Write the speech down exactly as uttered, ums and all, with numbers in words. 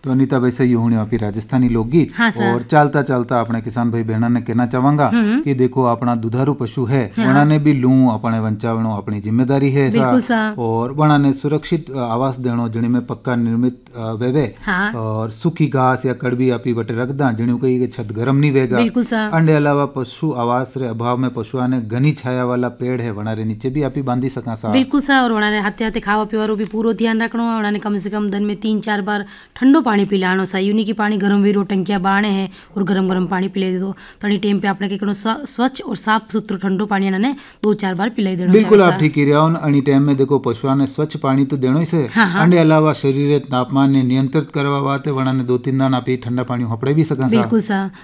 तो अनीता वैसे ही होने वापी राजस्थानी लोकगीत। हाँ सर। और चलता चलता अपने किसान भाई बहना ने कहना चाहूंगा कि देखो अपना दुधारू पशु है, हाँ। वना ने भी लू अपने वंचावनो अपनी जिम्मेदारी है बिल्कुल सा, सर। और वना ने सुरक्षित आवास देनो जिणी में पक्का निर्मित वेवे, हाँ। और सूखी घास या कड़वी आपी बटे रख दा जिणी कही के छत गरम नहीं वेगा। बिल्कुल सर। अंडे अलावा पशु आवास रे अभाव में पशुआ ने घनी छाया वाला पेड़ है वना रे नीचे भी आपी बांधी सका सा। बिल्कुल सर। और उन्होंने हाथे हाथे खावा पीवा भी पूरा ध्यान रखना है। उन्होंने कम से कम दिन में तीन चार बार ठंडो पानी पिलानो सा, यूनी की पानी गर्म वीरो टंकिया बाणे है और गरम गरम पानी पिला दे दो तड़ी टाइम पे आपने के स्वच्छ और साफ सुथरो ठंडो पानी इन्होंने दो चार बार पिलाई देना। बिल्कुल आप ठीक कह रहे हो। अनी टाइम में देखो पशुआ ने स्वच्छ पानी तो देनो ही से, अंडे अलावा शरीर तापमान ने नियंत्रित करवा वाते वना ने दो तीन दिन आप ठंडा पानी हपड़े भी सका। बिल्कुल सा।